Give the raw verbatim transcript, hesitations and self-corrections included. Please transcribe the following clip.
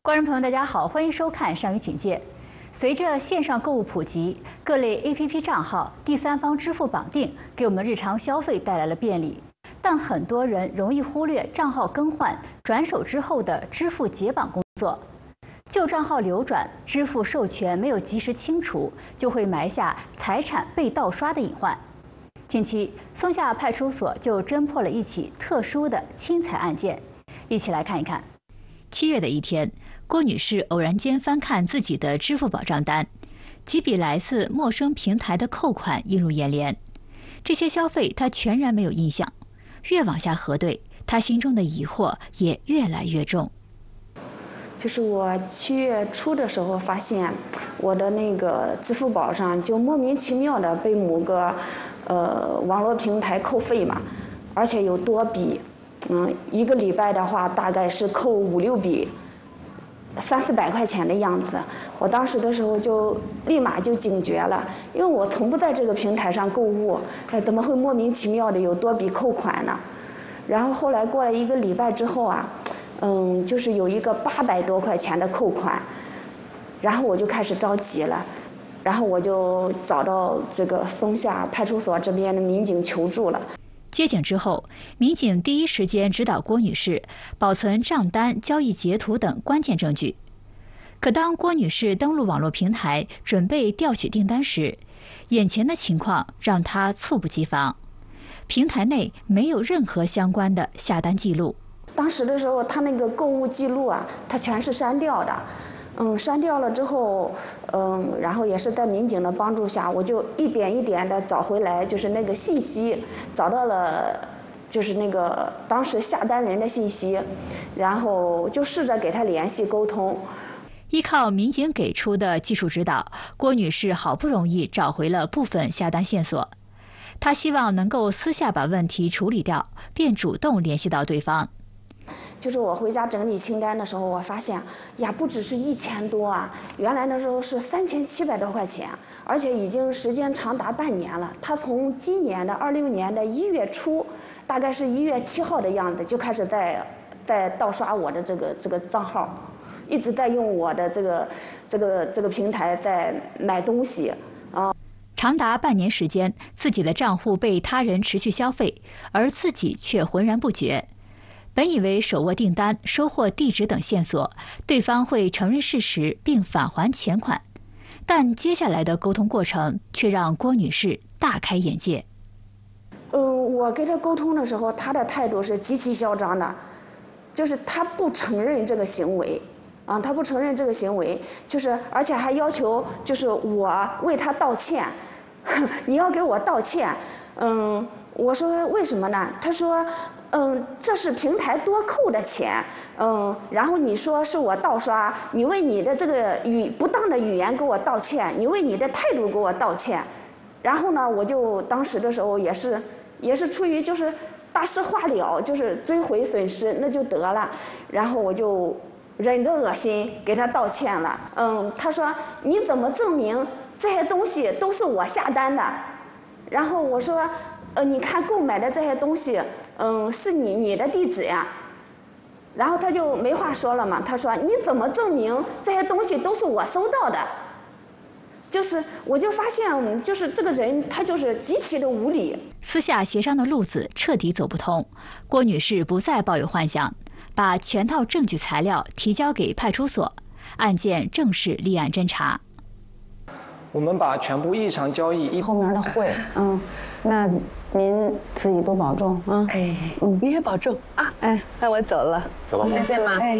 观众朋友，大家好，欢迎收看《上虞警戒》。随着线上购物普及，各类 A P P 账号、第三方支付绑定，给我们日常消费带来了便利。但很多人容易忽略账号更换、转手之后的支付解绑工作。旧账号流转、支付授权没有及时清除，就会埋下财产被盗刷的隐患。近期，松下派出所就侦破了一起特殊的侵财案件，一起来看一看。七月的一天，郭女士偶然间翻看自己的支付宝账单，几笔来自陌生平台的扣款映入眼帘。这些消费她全然没有印象，越往下核对，她心中的疑惑也越来越重。 就是我七月初的时候发现，我的那个支付宝上就莫名其妙的被某个呃网络平台扣费嘛，而且有多笔，嗯，一个礼拜的话大概是扣五六笔。三四百块钱的样子，我当时的时候就立马就警觉了，因为我从不在这个平台上购物，哎，怎么会莫名其妙的有多笔扣款呢？然后后来过了一个礼拜之后啊，嗯，就是有一个八百多块钱的扣款，然后我就开始着急了，然后我就找到这个松下派出所这边的民警求助了。 接警之后，民警第一时间指导郭女士保存账单、交易截图等关键证据。可当郭女士登录网络平台准备调取订单时，眼前的情况让她猝不及防。平台内没有任何相关的下单记录。 当时的时候，他那个购物记录啊，他全是删掉的。嗯，删掉了之后，嗯，然后也是在民警的帮助下，我就一点一点的找回来，就是那个信息，找到了，就是那个当时下单人的信息，然后就试着给他联系沟通。 依靠民警给出的技术指导，郭女士好不容易找回了部分下单线索。她希望能够私下把问题处理掉，便主动联系到对方。 就是我回家整理清单的时候，我发现呀，不只是一千多啊，原来那时候是三千七百多块钱，而且已经时间长达半年了。他从今年的二六年的一月初，大概是一月七号的样子，就开始在在盗刷我的这个这个账号，一直在用我的这个这个这个平台在买东西啊。 长达半年时间，自己的账户被他人持续消费，而自己却浑然不觉。本以为手握订单、收货地址等线索，对方会承认事实并返还钱款，但接下来的沟通过程却让郭女士大开眼界。 嗯，我跟他沟通的时候，他的态度是极其嚣张的，就是他不承认这个行为，啊，他不承认这个行为，就是而且还要求就是我为他道歉，你要给我道歉。嗯，我说为什么呢？他说。嗯，这是平台多扣的钱，嗯，然后你说是我盗刷，你为你的这个语不当的语言给我道歉，你为你的态度给我道歉，然后呢，我就当时的时候也是也是出于就是大事化了，就是追回损失那就得了，然后我就忍着恶心给他道歉了。嗯，他说你怎么证明这些东西都是我下单的？然后我说，呃，你看购买的这些东西。嗯，是你你的地址呀，然后他就没话说了嘛。他说：“你怎么证明这些东西都是我收到的？”就是我就发现，就是这个人他就是极其的无理。 私下协商的路子彻底走不通，郭女士不再抱有幻想，把全套证据材料提交给派出所，案件正式立案侦查。 我们把全部异常交易一后面的会，嗯，那您自己多保重啊。 哎，嗯，你也保重啊。哎，那我走了， 走吧，再见嘛。哎。